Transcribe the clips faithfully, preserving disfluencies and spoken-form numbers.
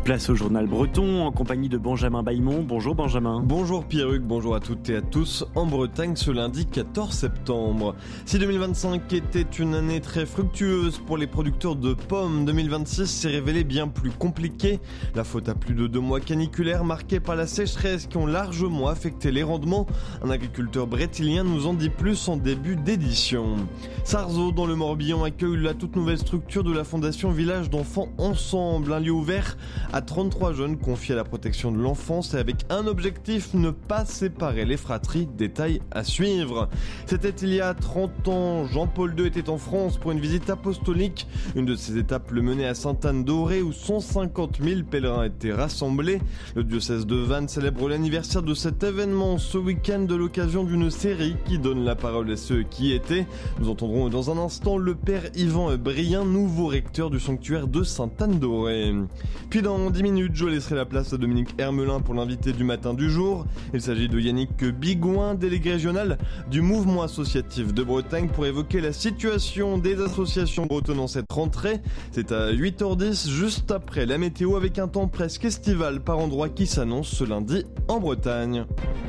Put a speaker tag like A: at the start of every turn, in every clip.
A: Place au journal breton en compagnie de Benjamin Bailmont. Bonjour Benjamin.
B: Bonjour Pierruc, bonjour à toutes et à tous. En Bretagne ce lundi quatorze septembre. Si deux mille vingt-cinq était une année très fructueuse pour les producteurs de pommes, deux mille vingt-six s'est révélé bien plus compliqué. La faute à plus de deux mois caniculaires marqués par la sécheresse qui ont largement affecté les rendements. Un agriculteur brétilien nous en dit plus en début d'édition. Sarzeau dans le Morbihan accueille la toute nouvelle structure de la fondation Village d'enfants ensemble, un lieu ouvert à trente-trois jeunes confiés à la protection de l'enfance et avec un objectif, ne pas séparer les fratries. Détail à suivre. C'était il y a trente ans, Jean-Paul deux était en France pour une visite apostolique. Une de ses étapes le menait à Sainte-Anne-d'Auray où cent cinquante mille pèlerins étaient rassemblés. Le diocèse de Vannes célèbre l'anniversaire de cet événement ce week-end de l'occasion d'une série qui donne la parole à ceux qui étaient. Nous entendrons dans un instant le père Yvan Brien, nouveau recteur du sanctuaire de Sainte-Anne-d'Auray. Puis dans dix minutes, je laisserai la place à Dominique Hermelin pour l'invité du matin du jour. Il s'agit de Yannick Bigouin, délégué régional du mouvement associatif de Bretagne, pour évoquer la situation des associations bretonnes en cette rentrée. C'est à huit heures dix, juste après la météo, avec un temps presque estival par endroits qui s'annonce ce lundi en Bretagne.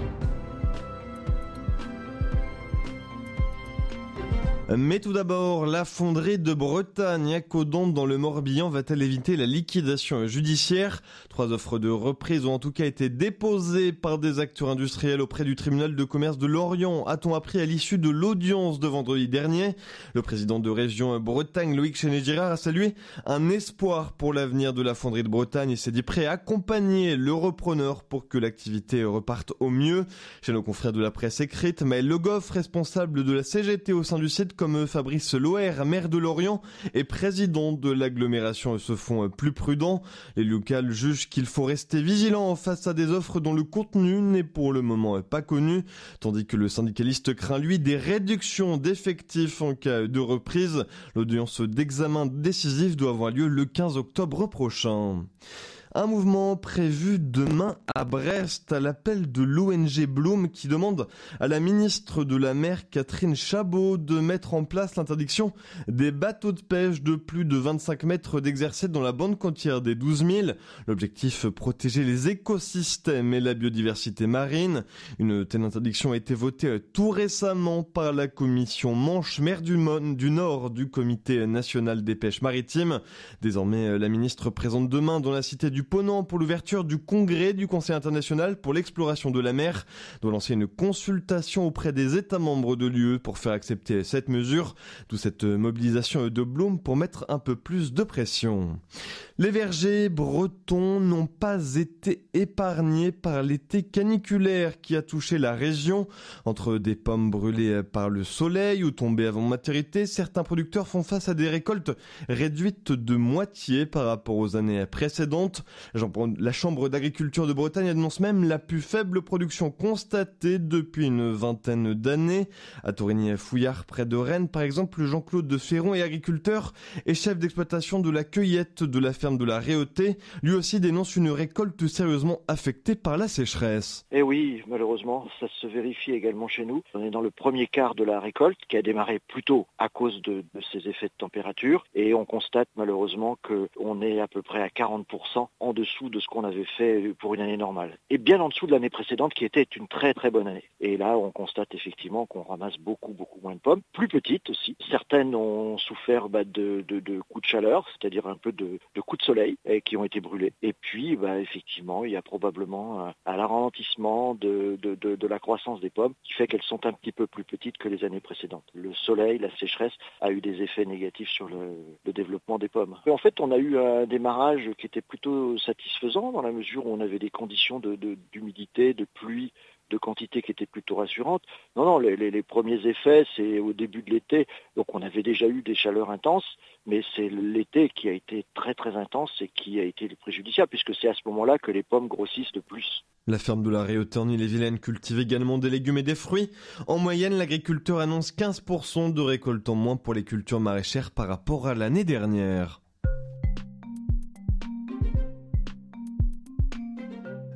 B: Mais tout d'abord, la fonderie de Bretagne à Caudonde dans le Morbihan va-t-elle éviter la liquidation judiciaire ? Trois offres de reprise ont en tout cas été déposées par des acteurs industriels auprès du tribunal de commerce de Lorient, a-t-on appris à l'issue de l'audience de vendredi dernier. Le président de région Bretagne, Loïc Chenet-Girard, a salué un espoir pour l'avenir de la fonderie de Bretagne et s'est dit prêt à accompagner le repreneur pour que l'activité reparte au mieux. Chez nos confrères de la presse écrite, Maël Le Goff, responsable de la C G T au sein du site, comme Fabrice Loher, maire de Lorient et président de l'agglomération, se font plus prudents. Les locales jugent qu'il faut rester vigilant face à des offres dont le contenu n'est pour le moment pas connu, tandis que le syndicaliste craint lui des réductions d'effectifs en cas de reprise. L'audience d'examen décisif doit avoir lieu le quinze octobre prochain. Un mouvement prévu demain à Brest à l'appel de l'O N G Bloom qui demande à la ministre de la Mer Catherine Chabot de mettre en place l'interdiction des bateaux de pêche de plus de vingt-cinq mètres d'exercer dans la bande côtière des douze mille. L'objectif, protéger les écosystèmes et la biodiversité marine. Une telle interdiction a été votée tout récemment par la commission Manche-Mer du, Mon- du Nord du Comité national des pêches maritimes. Désormais, la ministre présente demain dans la cité du Ponant pour l'ouverture du congrès du Conseil international pour l'exploration de la mer, doit lancer une consultation auprès des États membres de l'U E pour faire accepter cette mesure, d'où cette mobilisation de Bloom pour mettre un peu plus de pression. Les vergers bretons n'ont pas été épargnés par l'été caniculaire qui a touché la région. Entre des pommes brûlées par le soleil ou tombées avant maturité, certains producteurs font face à des récoltes réduites de moitié par rapport aux années précédentes. La Chambre d'agriculture de Bretagne annonce même la plus faible production constatée depuis une vingtaine d'années. À Torigny-Fouillard, près de Rennes, par exemple, Jean-Claude Ferron est agriculteur et chef d'exploitation de la cueillette de la ferme de la Réauté. Lui aussi dénonce une récolte sérieusement affectée par la sécheresse.
C: Eh oui, malheureusement, ça se vérifie également chez nous. On est dans le premier quart de la récolte qui a démarré plus tôt à cause de, de ces effets de température et on constate malheureusement qu'on est à peu près à quarante pour cent en dessous de ce qu'on avait fait pour une année normale. Et bien en dessous de l'année précédente qui était une très très bonne année. Et là, on constate effectivement qu'on ramasse beaucoup beaucoup moins de pommes, plus petites aussi. Certaines ont souffert bah, de, de, de coups de chaleur, c'est-à-dire un peu de, de coups de soleil et qui ont été brûlées. Et puis, bah, effectivement, il y a probablement un, un ralentissement de, de, de, de la croissance des pommes qui fait qu'elles sont un petit peu plus petites que les années précédentes. Le soleil, la sécheresse a eu des effets négatifs sur le, le développement des pommes. Et en fait, on a eu un démarrage qui était plutôt satisfaisant dans la mesure où on avait des conditions de, de, d'humidité, de pluie, de quantité qui étaient plutôt rassurantes. Non, non, les, les, les premiers effets, c'est au début de l'été. Donc on avait déjà eu des chaleurs intenses, mais c'est l'été qui a été très très intense et qui a été préjudiciable, puisque c'est à ce moment-là que les pommes grossissent de plus.
B: La ferme de la Réauté en Ille-et-Vilaine cultive également des légumes et des fruits. En moyenne, l'agriculteur annonce quinze pour cent de récolte en moins pour les cultures maraîchères par rapport à l'année dernière.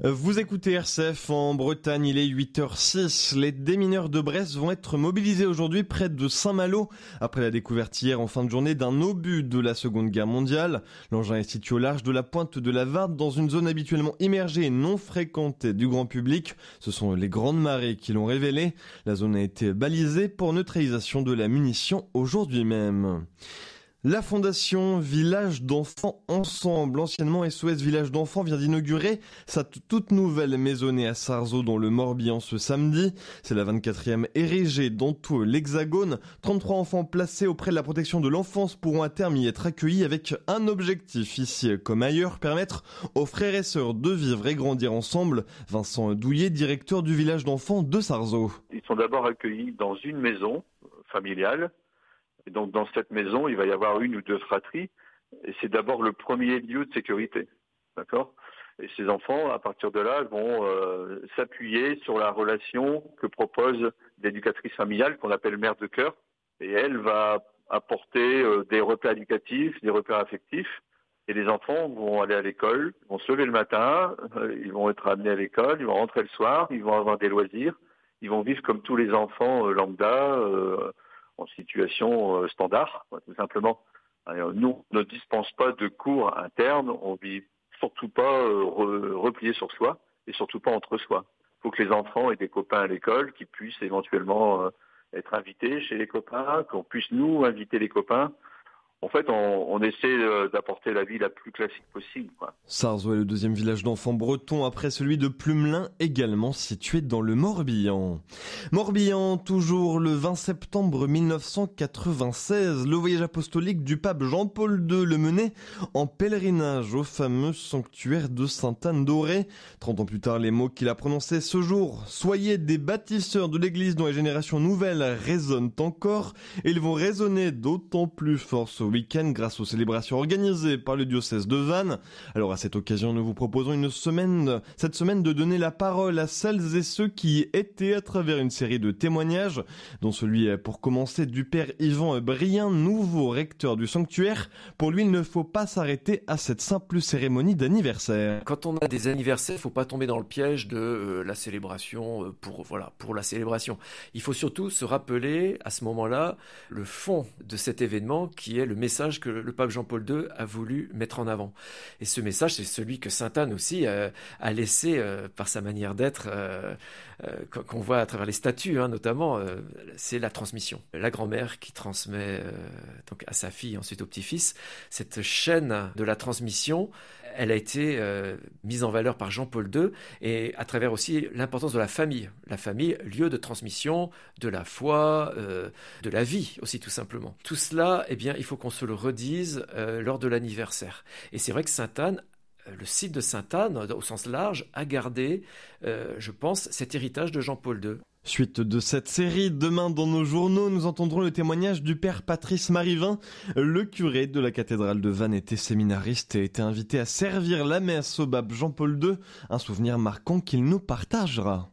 B: Vous écoutez R C F en Bretagne, il est huit heures six. Les démineurs de Brest vont être mobilisés aujourd'hui près de Saint-Malo après la découverte hier en fin de journée d'un obus de la Seconde Guerre mondiale. L'engin est situé au large de la pointe de la Varde dans une zone habituellement immergée et non fréquentée du grand public. Ce sont les grandes marées qui l'ont révélé. La zone a été balisée pour neutralisation de la munition aujourd'hui même. La fondation Village d'Enfants Ensemble, anciennement S O S Village d'Enfants, vient d'inaugurer sa toute nouvelle maisonnée à Sarzeau dans le Morbihan ce samedi. C'est la vingt-quatrième érigée dans tout l'Hexagone. trente-trois enfants placés auprès de la protection de l'enfance pourront à terme y être accueillis avec un objectif, ici comme ailleurs, permettre aux frères et sœurs de vivre et grandir ensemble. Vincent Douillet, directeur du Village d'Enfants de Sarzeau.
D: Ils sont d'abord accueillis dans une maison familiale. Et donc dans cette maison, il va y avoir une ou deux fratries, et c'est d'abord le premier lieu de sécurité, d'accord ? Et ces enfants, à partir de là, vont euh, s'appuyer sur la relation que propose l'éducatrice familiale, qu'on appelle mère de cœur, et elle va apporter euh, des repères éducatifs, des repères affectifs, et les enfants vont aller à l'école, vont se lever le matin, euh, ils vont être amenés à l'école, ils vont rentrer le soir, ils vont avoir des loisirs, ils vont vivre comme tous les enfants euh, lambda, euh, en situation euh, standard, tout simplement. Alors, nous, on ne dispense pas de cours internes, on vit surtout pas euh, re, replié sur soi, et surtout pas entre soi. Il faut que les enfants aient des copains à l'école, qui puissent éventuellement euh, être invités chez les copains, qu'on puisse nous inviter les copains. En fait, on, on essaie d'apporter la vie la plus classique possible, quoi.
B: Sarzeau est le deuxième village d'enfants bretons après celui de Plumelin, également situé dans le Morbihan. Morbihan, toujours le vingt septembre mille neuf cent quatre-vingt-seize, le voyage apostolique du pape Jean-Paul deux le menait en pèlerinage au fameux sanctuaire de Sainte-Anne-d'Auray. Trente ans plus tard, les mots qu'il a prononcés ce jour, « Soyez des bâtisseurs de l'Église dont les générations nouvelles résonnent encore », et ils vont résonner d'autant plus fort ce week-end grâce aux célébrations organisées par le diocèse de Vannes. Alors à cette occasion, nous vous proposons une semaine, cette semaine de donner la parole à celles et ceux qui y étaient à travers une série de témoignages, dont celui pour commencer du père Yvan Brien, nouveau recteur du sanctuaire. Pour lui, il ne faut pas s'arrêter à cette simple cérémonie d'anniversaire.
E: Quand on a des anniversaires, il ne faut pas tomber dans le piège de euh, la célébration euh, pour, voilà, pour la célébration. Il faut surtout se rappeler à ce moment-là le fond de cet événement qui est le message que le pape Jean-Paul deux a voulu mettre en avant. Et ce message, c'est celui que sainte Anne aussi euh, a laissé euh, par sa manière d'être, euh, euh, qu'on voit à travers les statues, hein, notamment, euh, c'est la transmission. La grand-mère qui transmet euh, donc à sa fille, ensuite au petit-fils, cette chaîne de la transmission, elle a été euh, mise en valeur par Jean-Paul deux et à travers aussi l'importance de la famille. La famille, lieu de transmission de la foi, euh, de la vie aussi tout simplement. Tout cela, eh bien, il faut qu'on se le redise euh, lors de l'anniversaire. Et c'est vrai que Sainte-Anne, le site de Sainte-Anne, au sens large, a gardé, euh, je pense, cet héritage de Jean-Paul deux.
B: Suite de cette série, demain dans nos journaux, nous entendrons le témoignage du père Patrice Marivin. Le curé de la cathédrale de Vannes était séminariste et a été invité à servir la messe au pape Jean-Paul deux, un souvenir marquant qu'il nous partagera.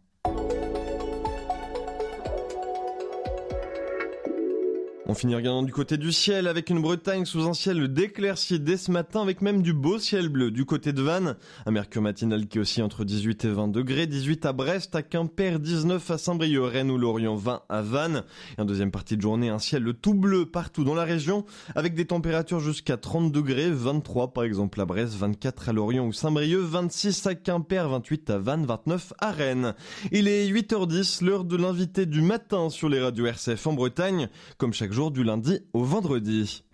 B: On finit regardant du côté du ciel avec une Bretagne sous un ciel d'éclaircies dès ce matin avec même du beau ciel bleu du côté de Vannes. Un mercure matinal qui oscille entre dix-huit et vingt degrés, dix-huit à Brest, à Quimper, dix-neuf à Saint-Brieuc, Rennes ou Lorient, vingt à Vannes. Et en deuxième partie de journée, un ciel tout bleu partout dans la région avec des températures jusqu'à trente degrés, vingt-trois par exemple à Brest, vingt-quatre à Lorient ou Saint-Brieuc, vingt-six à Quimper, vingt-huit à Vannes, vingt-neuf à Rennes. Il est huit heures dix, l'heure de l'invité du matin sur les radios R C F en Bretagne, comme chaque jour du lundi au vendredi.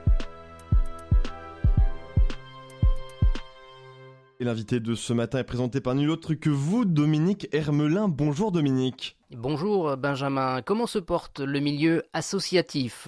B: Et l'invité de ce matin est présenté par nul autre que vous, Dominique Hermelin. Bonjour Dominique.
F: Bonjour Benjamin, comment se porte le milieu associatif ?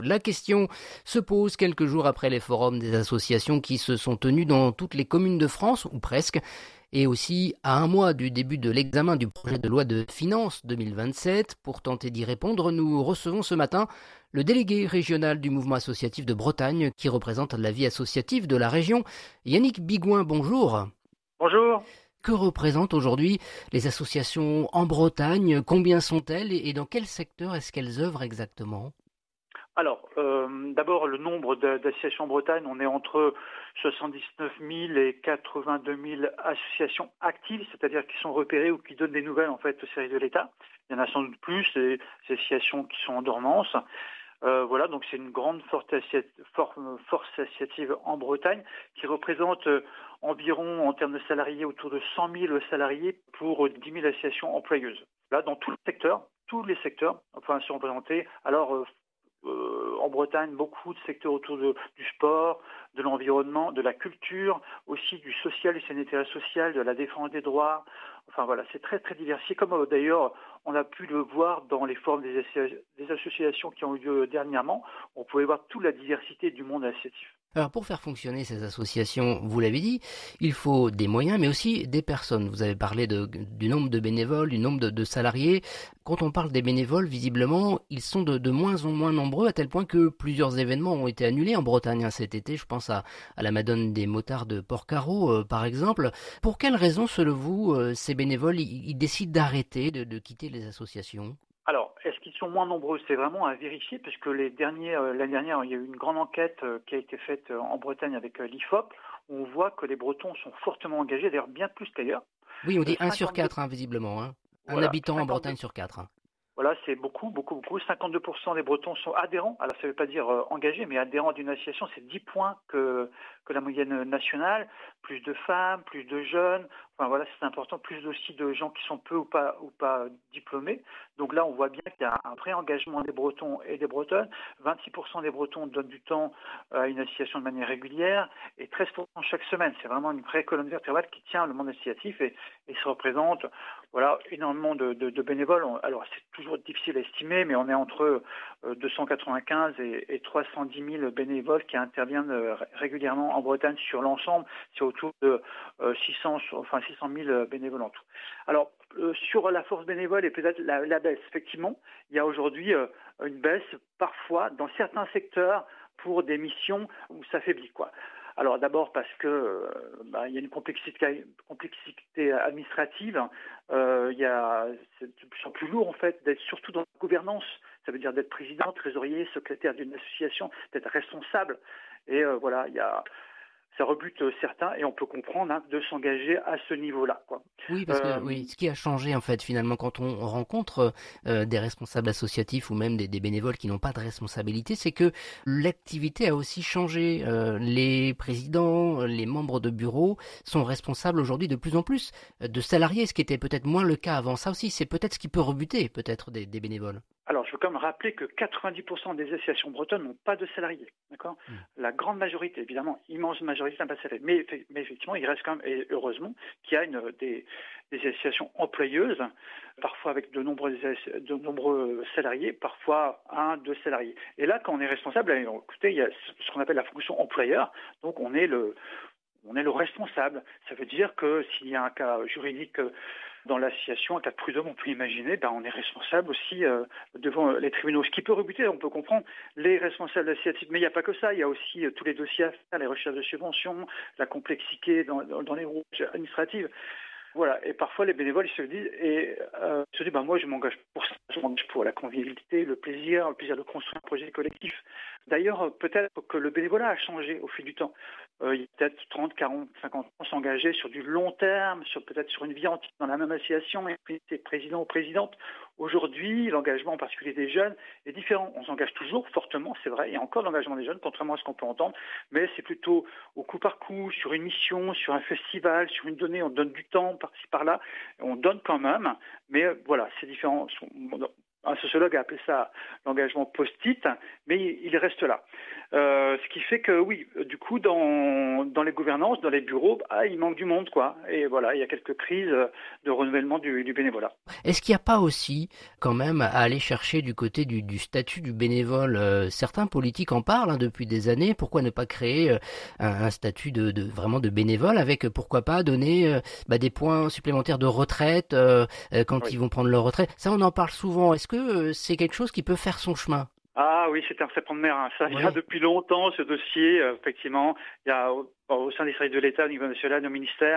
F: La question se pose quelques jours après les forums des associations qui se sont tenus dans toutes les communes de France, ou presque, et aussi à un mois du début de l'examen du projet de loi de finances deux mille vingt-sept. Pour tenter d'y répondre, nous recevons ce matin le délégué régional du mouvement associatif de Bretagne qui représente la vie associative de la région, Yannick Bigouin. Bonjour.
G: Bonjour.
F: Que représentent aujourd'hui les associations en Bretagne ? Combien sont-elles et dans quel secteur est-ce qu'elles œuvrent exactement ?
G: Alors, euh, d'abord, le nombre d'associations en Bretagne, on est entre soixante-dix-neuf mille et quatre-vingt-deux mille associations actives, c'est-à-dire qui sont repérées ou qui donnent des nouvelles en fait au service de l'État. Il y en a sans doute plus, des associations qui sont en dormance. Euh, voilà, donc c'est une grande force associative en Bretagne qui représente euh, environ, en termes de salariés, autour de cent mille salariés pour dix mille associations employeuses. Là, dans tous les secteurs, tous les secteurs, enfin, sont représentés. Alors, euh, euh, en Bretagne, beaucoup de secteurs autour de, du sport, de l'environnement, de la culture, aussi du social, du sanitaire et social, de la défense des droits. Enfin voilà, c'est très très diversifié, comme euh, d'ailleurs on a pu le voir dans les formes des, des associations qui ont eu lieu dernièrement. On pouvait voir toute la diversité du monde associatif.
F: Alors pour faire fonctionner ces associations, vous l'avez dit, il faut des moyens mais aussi des personnes. Vous avez parlé de, du nombre de bénévoles, du nombre de, de salariés. Quand on parle des bénévoles, visiblement, ils sont de, de moins en moins nombreux à tel point que plusieurs événements ont été annulés en Bretagne hein, cet été. Je pense à, à la Madone des motards de Porcaro euh, par exemple. Pour quelles raisons, selon vous, euh, ces bénévoles ils, ils décident d'arrêter, de, de quitter les associations ?
G: Alors, est-ce qu'ils sont moins nombreux ? C'est vraiment à vérifier, puisque les derniers, euh, l'année dernière, il y a eu une grande enquête euh, qui a été faite euh, en Bretagne avec euh, l'I F O P, où on voit que les Bretons sont fortement engagés, d'ailleurs bien plus qu'ailleurs.
F: Oui, on dit
G: euh,
F: un sur quatre, hein, visiblement. Hein. Un
G: voilà,
F: habitant
G: cinquante-deux
F: en Bretagne sur quatre. Hein.
G: Voilà, c'est beaucoup, beaucoup, beaucoup. cinquante-deux pour cent des Bretons sont adhérents. Alors, ça ne veut pas dire euh, engagés, mais adhérents d'une association, c'est dix points que, que la moyenne nationale. Plus de femmes, plus de jeunes. Enfin, voilà, c'est important. Plus aussi de gens qui sont peu ou pas, ou pas diplômés. Donc là, on voit bien qu'il y a un vrai engagement des Bretons et des Bretonnes. vingt-six pour cent des Bretons donnent du temps à une association de manière régulière et treize pour cent chaque semaine. C'est vraiment une vraie colonne vertébrale qui tient le monde associatif et, et se représente voilà, énormément de, de, de bénévoles. Alors, c'est toujours difficile à estimer, mais on est entre deux cent quatre-vingt-quinze et, et trois cent dix mille bénévoles qui interviennent régulièrement en Bretagne sur l'ensemble. C'est autour de euh, six cents, enfin six cent mille bénévoles en tout. Alors, euh, sur la force bénévole et peut-être la, la baisse, effectivement, il y a aujourd'hui euh, une baisse parfois dans certains secteurs pour des missions où ça faiblit, quoi. Alors d'abord parce que euh, bah, il y a une complexité, complexité administrative, euh, il y a, c'est de plus en plus lourd en fait d'être surtout dans la gouvernance, ça veut dire d'être président, trésorier, secrétaire d'une association, d'être responsable et euh, voilà, il y a ça rebute certains et on peut comprendre hein, de s'engager à ce niveau-là, quoi.
F: Oui, parce
G: Euh,
F: que oui, ce qui a changé en fait finalement quand on rencontre euh, des responsables associatifs ou même des, des bénévoles qui n'ont pas de responsabilité, c'est que l'activité a aussi changé. Euh, les présidents, les membres de bureau sont responsables aujourd'hui de plus en plus de salariés, ce qui était peut-être moins le cas avant. Ça aussi, c'est peut-être ce qui peut rebuter peut-être des, des bénévoles.
G: Alors, je veux quand même rappeler que quatre-vingt-dix pour cent des associations bretonnes n'ont pas de salariés, d'accord ? Mmh. La grande majorité, évidemment, immense majorité n'a pas de salariés. Mais, mais effectivement, il reste quand même, et heureusement, qu'il y a une, des, des associations employeuses, parfois avec de nombreux, de nombreux salariés, parfois un, deux salariés. Et là, quand on est responsable, écoutez, il y a ce qu'on appelle la fonction employeur, donc on est le, on est le responsable. Ça veut dire que s'il y a un cas juridique dans l'association, un cas de prud'homme, on peut imaginer, ben on est responsable aussi euh, devant les tribunaux. Ce qui peut rebuter, on peut comprendre, les responsables associatifs. Mais il n'y a pas que ça, il y a aussi euh, tous les dossiers à faire, les recherches de subventions, la complexité dans, dans les rouages administratifs. Voilà, et parfois les bénévoles ils se disent, et euh, se disent, ben moi je m'engage pour ça, je m'engage pour la convivialité, le plaisir, le plaisir de construire un projet collectif. D'ailleurs, peut-être que le bénévolat a changé au fil du temps. Euh, il y a peut-être trente, quarante, cinquante ans s'engager sur du long terme, sur peut-être sur une vie entière dans la même association, et puis c'est président ou présidente. Aujourd'hui, l'engagement en particulier des jeunes est différent. On s'engage toujours fortement, c'est vrai, il y a encore l'engagement des jeunes, contrairement à ce qu'on peut entendre, mais c'est plutôt au coup par coup, sur une mission, sur un festival, sur une donnée, on donne du temps par-ci par-là, on donne quand même, mais voilà, c'est différent. Un sociologue a appelé ça l'engagement post-it, mais il reste là. Euh, ce qui fait que oui, du coup, dans, dans les gouvernances, dans les bureaux, bah, il manque du monde, quoi. Et voilà, il y a quelques crises de renouvellement du, du bénévolat.
F: Est-ce qu'il n'y a pas aussi, quand même, à aller chercher du côté du, du statut du bénévole euh, certains politiques en parlent hein, depuis des années. Pourquoi ne pas créer euh, un, un statut de, de vraiment de bénévole avec, pourquoi pas, donner euh, bah, des points supplémentaires de retraite euh, euh, quand oui. ils vont prendre leur retraite. Ça, on en parle souvent. Est-ce que euh, c'est quelque chose qui peut faire son chemin ?
G: Ah oui, c'est un serpent de mer. Hein. Ça, oui. Il y a depuis longtemps ce dossier. Euh, effectivement, il y a au, au sein des services de l'État, au niveau national, au ministère,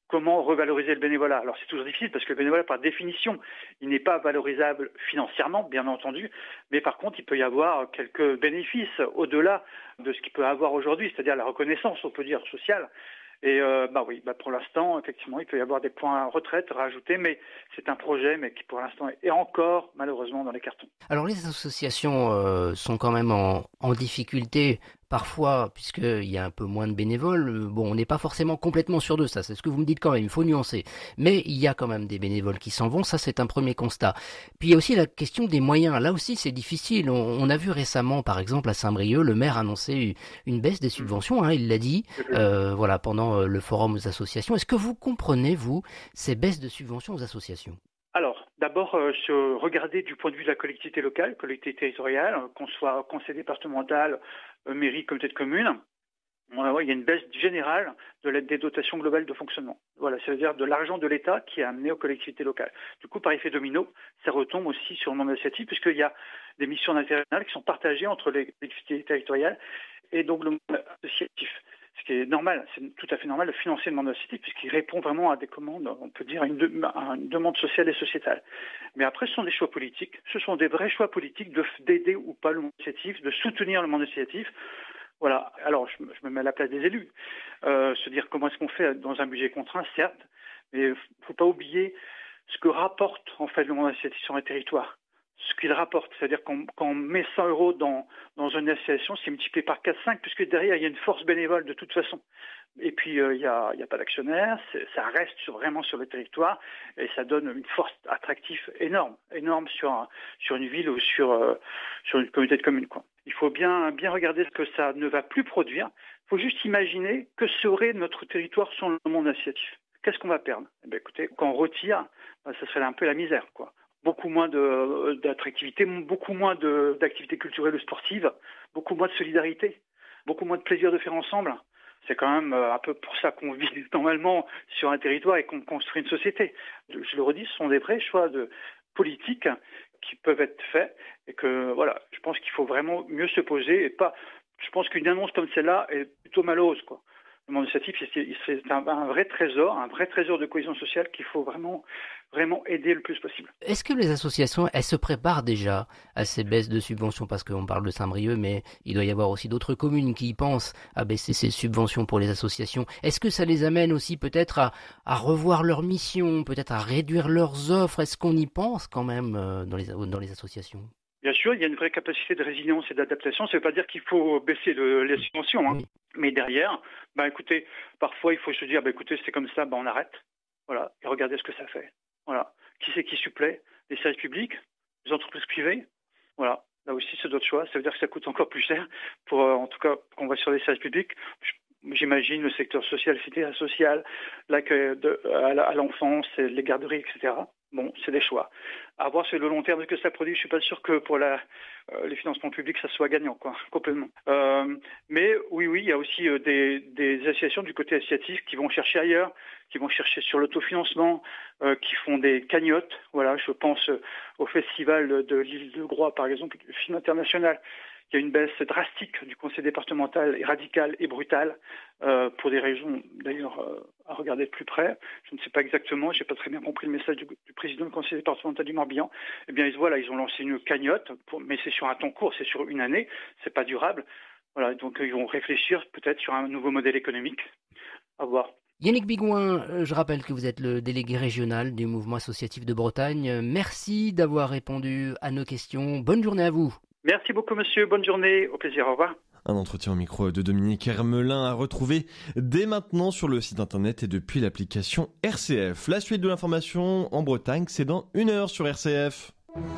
G: comment revaloriser le bénévolat. Alors c'est toujours difficile parce que le bénévolat, par définition, il n'est pas valorisable financièrement, bien entendu, mais par contre, il peut y avoir quelques bénéfices au-delà de ce qu'il peut avoir aujourd'hui, c'est-à-dire la reconnaissance, on peut dire, sociale. Et euh, bah oui, bah pour l'instant, effectivement, il peut y avoir des points retraite rajoutés, mais c'est un projet, mais qui pour l'instant est encore malheureusement dans les cartons.
F: Alors les associations euh, sont quand même en, en difficulté parfois, puisqu'il y a un peu moins de bénévoles. Bon, on n'est pas forcément complètement sûr de ça, c'est ce que vous me dites quand même, il faut nuancer. Mais il y a quand même des bénévoles qui s'en vont, ça c'est un premier constat. Puis il y a aussi la question des moyens, là aussi c'est difficile. On, on a vu récemment, par exemple à Saint-Brieuc, le maire annoncer une baisse des subventions, hein, il l'a dit, euh, voilà, pendant le forum aux associations. Est-ce que vous comprenez, vous, ces baisses de subventions aux associations ?
G: Alors, d'abord, euh, se regarder du point de vue de la collectivité locale, collectivité territoriale, euh, qu'on soit conseil départemental, euh, mairie, communauté de communes. Voilà, ouais, il y a une baisse générale de l'aide des dotations globales de fonctionnement. Voilà, c'est-à-dire de l'argent de l'État qui est amené aux collectivités locales. Du coup, par effet domino, ça retombe aussi sur le monde associatif, puisqu'il y a des missions internationales qui sont partagées entre les collectivités territoriales et donc le monde associatif. Ce qui est normal, c'est tout à fait normal de financer le monde associatif puisqu'il répond vraiment à des commandes, on peut dire à une, de, à une demande sociale et sociétale. Mais après, ce sont des choix politiques, ce sont des vrais choix politiques de, d'aider ou pas le monde associatif, de soutenir le monde associatif. Voilà, alors je, je me mets à la place des élus, euh, se dire comment est-ce qu'on fait dans un budget contraint, certes, mais il ne faut pas oublier ce que rapporte en fait le monde associatif sur un territoire. Ce qu'il rapporte, c'est-à-dire qu'on, quand on met cent euros dans, dans une association, c'est multiplié par quatre cinq, puisque derrière, il y a une force bénévole de toute façon. Et puis, euh, il n'y a, il y a pas d'actionnaire, c'est, ça reste sur, vraiment sur le territoire, et ça donne une force attractive énorme, énorme sur, un, sur une ville ou sur, euh, sur une communauté de communes, quoi. Il faut bien, bien regarder ce que ça ne va plus produire. Il faut juste imaginer que serait notre territoire sans le monde associatif. Qu'est-ce qu'on va perdre ? Eh bien, écoutez, quand on retire, ben, ça serait un peu la misère, quoi. Beaucoup moins de, d'attractivité, beaucoup moins de, d'activités culturelles ou sportives, beaucoup moins de solidarité, beaucoup moins de plaisir de faire ensemble. C'est quand même un peu pour ça qu'on vit normalement sur un territoire et qu'on construit une société. Je le redis, ce sont des vrais choix de politiques qui peuvent être faits et que voilà, je pense qu'il faut vraiment mieux se poser et pas. Je pense qu'une annonce comme celle-là est plutôt malheureuse, quoi. Le monde associatif, c'est un, un vrai trésor, un vrai trésor de cohésion sociale qu'il faut vraiment, vraiment aider le plus possible.
F: Est-ce que les associations, elles se préparent déjà à ces baisses de subventions ? Parce qu'on parle de Saint-Brieuc, mais il doit y avoir aussi d'autres communes qui pensent à baisser ces subventions pour les associations. Est-ce que ça les amène aussi peut-être à, à revoir leur mission, peut-être à réduire leurs offres ? Est-ce qu'on y pense quand même dans les, dans les associations ?
G: Bien sûr, il y a une vraie capacité de résilience et d'adaptation. Ça ne veut pas dire qu'il faut baisser le, les subventions, hein. Oui. Mais derrière, bah, écoutez, parfois il faut se dire, bah, écoutez, c'est comme ça, bah, on arrête. Voilà, et regardez ce que ça fait. Voilà, qui c'est qui supplée ? Les services publics, les entreprises privées. Voilà, là aussi c'est d'autres choix. Ça veut dire que ça coûte encore plus cher. Pour, euh, en tout cas, quand on va sur les services publics, j'imagine le secteur social, cité social, l'accueil de, à l'enfance, les garderies, et cetera. Bon, c'est des choix. À voir sur le long terme ce que ça produit. Je suis pas sûr que pour la, euh, les financements publics, ça soit gagnant, quoi, complètement. Euh, mais oui, oui, il y a aussi euh, des, des associations du côté associatif qui vont chercher ailleurs, qui vont chercher sur l'autofinancement, euh, qui font des cagnottes. Voilà, je pense euh, au festival de l'île de Groix, par exemple, le film international. Il y a une baisse drastique du conseil départemental, et radicale et brutale, euh, pour des raisons d'ailleurs euh, à regarder de plus près. Je ne sais pas exactement, je n'ai pas très bien compris le message du, du président du conseil départemental du Morbihan. Eh bien, voilà, ils ont lancé une cagnotte, pour, mais c'est sur un temps court, c'est sur une année, c'est pas durable. Voilà, donc ils vont réfléchir peut-être sur un nouveau modèle économique. À voir.
F: Yannick Bigouin, je rappelle que vous êtes le délégué régional du mouvement associatif de Bretagne. Merci d'avoir répondu à nos questions. Bonne journée à vous.
G: Merci beaucoup, monsieur. Bonne journée. Au plaisir. Au revoir.
B: Un entretien au micro de Dominique Hermelin à retrouver dès maintenant sur le site internet et depuis l'application R C F. La suite de l'information en Bretagne, c'est dans une heure sur R C F.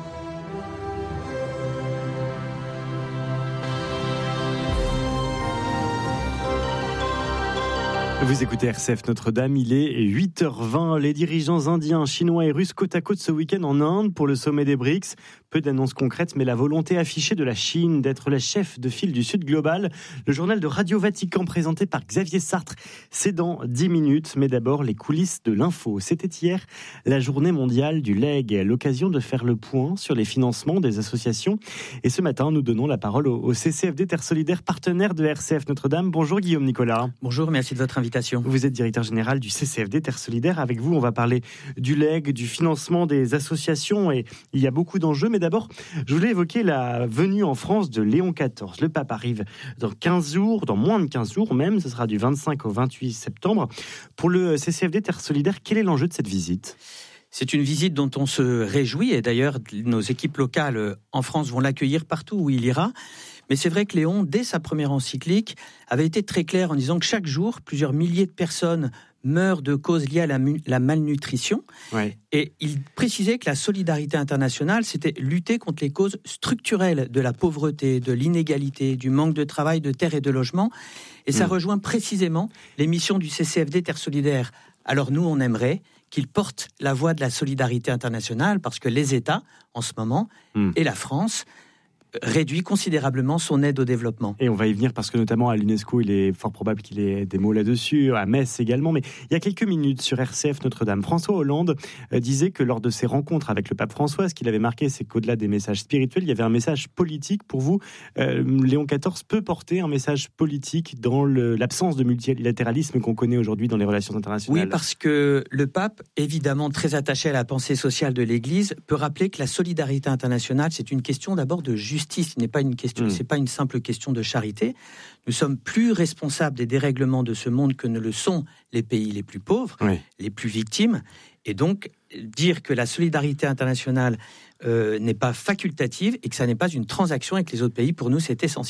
A: Vous écoutez R C F Notre-Dame, il est huit heures vingt. Les dirigeants indiens, chinois et russes côte à côte ce week-end en Inde pour le sommet des B R I C S. Peu d'annonces concrètes, mais la volonté affichée de la Chine d'être la chef de file du Sud global. Le journal de Radio Vatican présenté par Xavier Sartre, c'est dans dix minutes. Mais d'abord, les coulisses de l'info. C'était hier la journée mondiale du legs, l'occasion de faire le point sur les financements des associations. Et ce matin, nous donnons la parole au, au C C F D Terre Solidaire, partenaire de R C F Notre-Dame. Bonjour Guillaume Nicolas.
H: Bonjour, merci de votre invitation.
A: Vous êtes directeur général du C C F D Terre Solidaire. Avec vous, on va parler du legs, du financement des associations, et il y a beaucoup d'enjeux. Mais d'abord, je voulais évoquer la venue en France de Léon quatorze. Le pape arrive dans quinze jours, dans moins de quinze jours même, ce sera du vingt-cinq au vingt-huit septembre. Pour le C C F D Terre Solidaire, quel est l'enjeu de cette visite ?
H: C'est une visite dont on se réjouit, et d'ailleurs nos équipes locales en France vont l'accueillir partout où il ira. Mais c'est vrai que Léon, dès sa première encyclique, avait été très clair en disant que chaque jour, plusieurs milliers de personnes meurent de causes liées à la, mu- la malnutrition. Ouais. Et il précisait que la solidarité internationale, c'était lutter contre les causes structurelles de la pauvreté, de l'inégalité, du manque de travail, de terre et de logement. Et ça mmh. rejoint précisément les missions du C C F D Terre Solidaire. Alors nous, on aimerait qu'il porte la voix de la solidarité internationale, parce que les États, en ce moment, mmh. et la France, réduit considérablement son aide au développement.
A: Et on va y venir parce que notamment à l'UNESCO, il est fort probable qu'il y ait des mots là-dessus, à Metz également. Mais il y a quelques minutes sur R C F Notre-Dame, François Hollande euh, disait que lors de ses rencontres avec le pape François, ce qu'il avait marqué, c'est qu'au-delà des messages spirituels, il y avait un message politique. Pour vous, euh, Léon quatorze peut porter un message politique dans le, l'absence de multilatéralisme qu'on connaît aujourd'hui dans les relations internationales.
H: Oui, parce que le pape, évidemment très attaché à la pensée sociale de l'Église, peut rappeler que la solidarité internationale, c'est une question d'abord de justice. Justice n'est pas une question, mmh. c'est pas une simple question de charité. Nous sommes plus responsables des dérèglements de ce monde que ne le sont les pays les plus pauvres, oui. les plus victimes. Et donc, dire que la solidarité internationale euh, n'est pas facultative et que ça n'est pas une transaction avec les autres pays, pour nous, c'est essentiel.